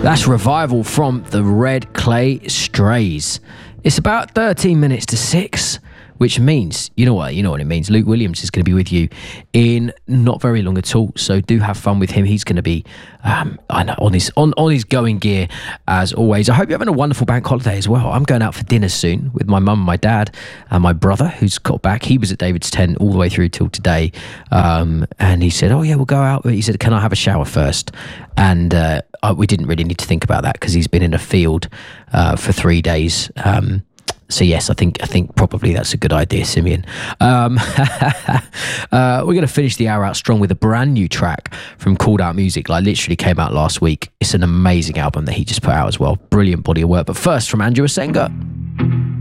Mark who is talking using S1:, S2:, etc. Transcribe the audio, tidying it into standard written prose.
S1: That's Revival from the Red Clay Strays. It's about 13 minutes to 6, which means, you know what it means. Luke Williams is going to be with you in not very long at all. So do have fun with him. He's going to be on his going gear as always. I hope you're having a wonderful bank holiday as well. I'm going out for dinner soon with my mum, my dad, and my brother who's got back. He was at David's tent all the way through till today, and he said, "Oh yeah, we'll go out." He said, "Can I have a shower first?" And we didn't really need to think about that because he's been in a field for 3 days. So yes, I think probably that's a good idea, Simeon. We're going to finish the hour out strong with a brand new track from Called Out Music. Like literally came out last week. It's an amazing album that he just put out as well. Brilliant body of work. But first, from Andrew Asenga.